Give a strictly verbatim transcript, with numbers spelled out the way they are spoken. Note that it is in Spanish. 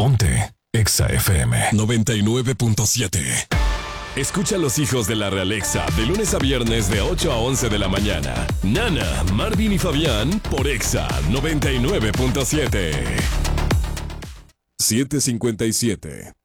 Ponte Exa F M noventa y nueve punto siete. Escucha a los hijos de la Realexa de lunes a viernes de ocho a once de la mañana. Nana, Marvin y Fabián por Exa noventa y nueve punto siete. siete cincuenta y siete.